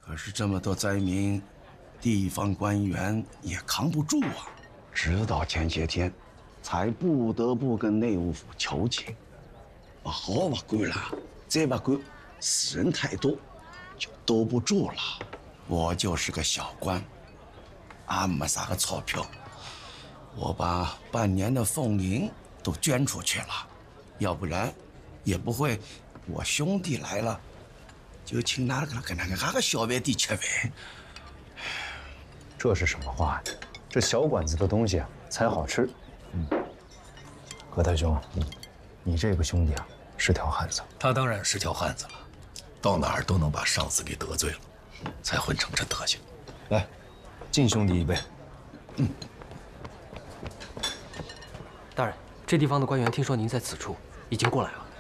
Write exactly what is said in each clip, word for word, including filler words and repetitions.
可是这么多灾民，地方官员也扛不住啊。直到前些天，才不得不跟内务府求情。不好不管了，再不管，死人太多，就兜不住了。我就是个小官，俺没啥个钞票，我把半年的俸银都捐出去了，要不然，也不会我兄弟来了，就请那个跟那个俺个小外地吃饭。 这是什么话呀？这小馆子的东西啊，才好吃。嗯，葛太兄，嗯，你这个兄弟啊，是条汉子。 他当然是条汉子了，到哪儿都能把上司给得罪了，才混成这德行。 来，敬兄弟一杯。嗯。 大人，这地方的官员听说您在此处，已经过来了。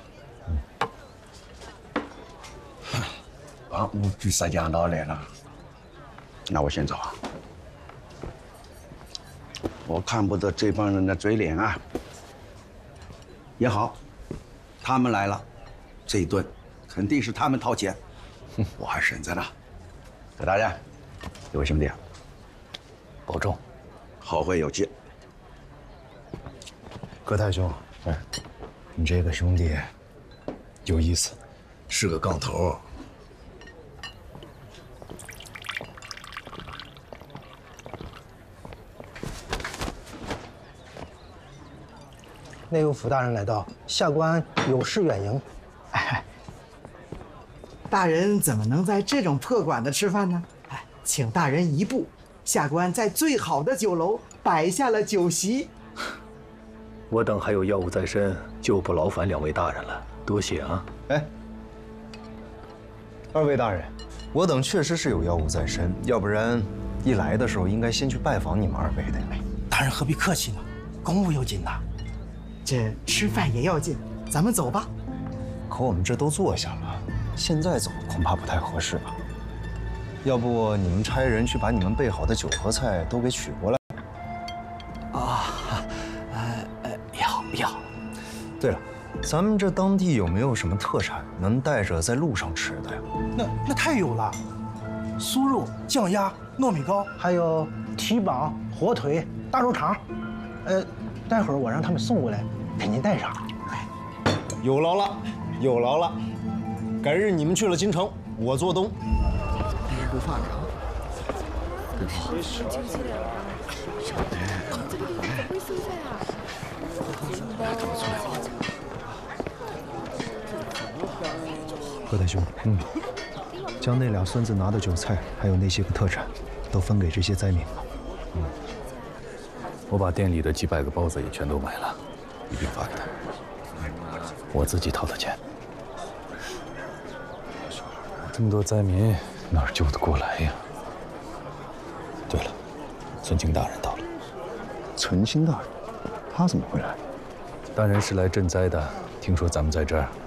嗯。把五句杀讲到来了，那我先走啊。我看不得这帮人的嘴脸啊。也好，他们来了，这一顿肯定是他们掏钱，我还省着呢。葛大人，各位兄弟， 保重， 后会有期。 葛太兄，哎，你这个兄弟有意思， 是个杠头。 内务府大人来到，下官有事远迎。 哎，大人怎么能在这种破馆子吃饭呢？哎，请大人移步，下官在最好的酒楼摆下了酒席。 我等还有要务在身，就不劳烦两位大人了，多谢啊。 哎，二位大人，我等确实是有要务在身，要不然一来的时候应该先去拜访你们二位的。哎， 大人何必客气呢？公务要紧呐。 这吃饭也要紧，咱们走吧。 可我们这都坐下了，现在走恐怕不太合适吧？要不你们差人去把你们备好的酒和菜都给取过来。 啊，呃呃，也好也好。 对了，咱们这当地有没有什么特产能带着在路上吃的呀？ 那那太有了，酥肉、酱鸭、糯米糕，还有蹄膀、火腿、大肉肠。呃，待会儿我让他们送过来。给您带上，哎， 有劳了，有劳了。改日你们去了京城，我做东。 不放着。 葛大兄，嗯，将那俩孙子拿的酒菜，还有那些个特产，都分给这些灾民吧。 嗯，我把店里的几百个包子也全都买了。一并发给他，我自己掏的钱。这么多灾民，哪儿救得过来呀？对了，存清大人到了。 存清大人，他怎么会来？ 大人是来赈灾的，听说咱们在这儿